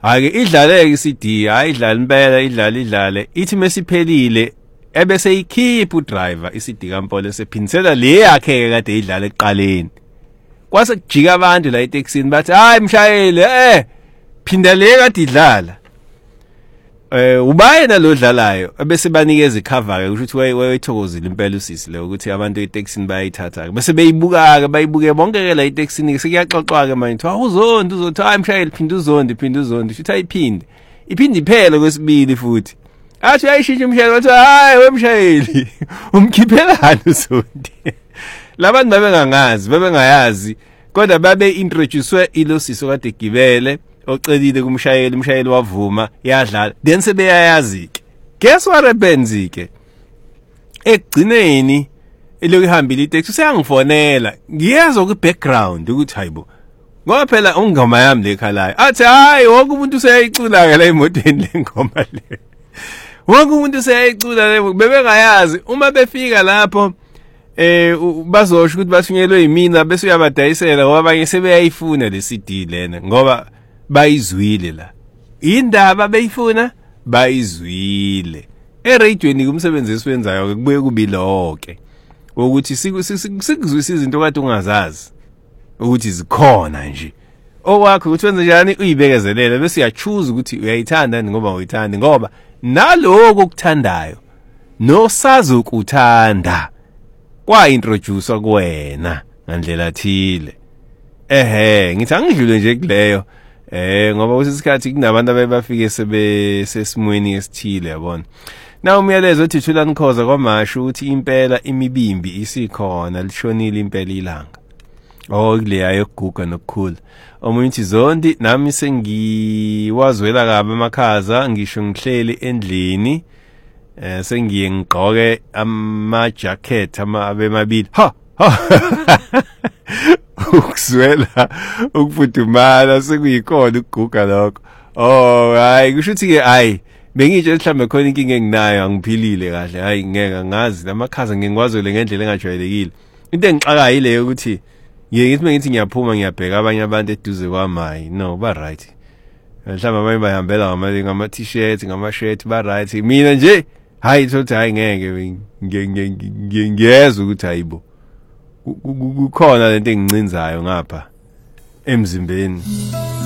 Hayi idlale ke CD, hayi idlala impela idlale ithi mesiphelile ebese ikhipha udriver iCD kaMpolo sephindisela le yakhe kade idlala eqaleni. Kwase kujika abantu la eTexini bathi hayi mshayeli phinda le kade idlala. Ubayena lo dlalayo ebese banikeza icover ke kusho ukuthi wayethokozile impela usisi le ukuthi abantu eTexini bayithatha ke bese bayibuke bonke ke la eTexini sekuyaxoxwa ke manje uzondi uzothi hayi mshayeli phinda uzondi futhi ayiphinde iphele kwesibili futhi athi ayishintshe umshayeli wathi hayi wemshayeli umkhiphelana uzondi. Labantu babengayazi kodwa babe introducewe ilosisi kade gibele ocelile umshayeli wavuma yadlala then sebeyayazi ke. Guess what happens ke ekugcineni elokihambile iteksi useyangifonela ngiyezwa ku background ukuthi hayibo ngoba phela ungoma yami lekhalayo athi hayi wonke umuntu useyayicula ke la emotweni lengoma le wonke umuntu useyayicula le bebengayazi uma befika lapho bazosho ukuthi bathunyelwe yimina bese uyabadayisela ngoba abanye sebeyayifuna le CD lena ngoba bayizwile la indaba beyifuna bayizwile eradioini kumsebenzi esiwenzayo kubuye kubiloke ukuthi sikuzwisa izinto kade ungazazi ukuthi zikhona nje owakho ukuthi wenze njani uyibekezelele bese uyachoose ukuthi uyayithanda ngoba uyithanda ngoba naloko okuthandayo nosazokuthanda kwa introduce kuwena ngandlela thile ngithi angidlule nje kuleyo ngoba kusisikhathi kunabantu abafike sesimweni esithile yabona. Na umyalezo othi Thula Nkhoza kwamasho ukuthi impela imibimbi isikhona lishonile impela ilanga. Kuleya yokuguga nokukhula. Omunye uthi Zondi nami sengiwazwela kabe emakhaza ngisho ngihleli endlini sengiye ngigqoke ama jacket abemabili ukuzwela ukufudumala sekuyikona ukuguga lokho. Hayi kusho ukuthi ke hayi bengitshe mhlambe khona inkinga enginayo angiphilile kahle hayi ngeke ngazi lamakhaza ngikwazwele ngendlela engajwayelekile. Into engixakayo ile ukuthi ngithi mengithi ngiyaphuma ngiyabheka abanye abantu eduze kwami no ba right mhlawumbe abanye bahambela ngama t-shirt ngama shirt ba right mina nje hayi thothi hayi ngeke ngiyezwa ukuthi hayibo kukhona lento engincinzayo ngapha emzimbeni.